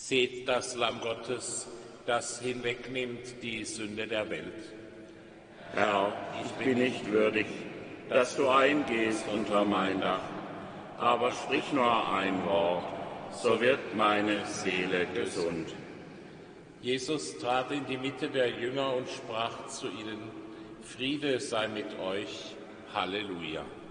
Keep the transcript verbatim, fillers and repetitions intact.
Seht das Lamm Gottes, das hinwegnimmt die Sünde der Welt. Herr, ich bin nicht würdig, dass du eingehst unter mein Dach, aber sprich nur ein Wort, so wird meine Seele gesund. Jesus trat in die Mitte der Jünger und sprach zu ihnen: Friede sei mit euch. Halleluja.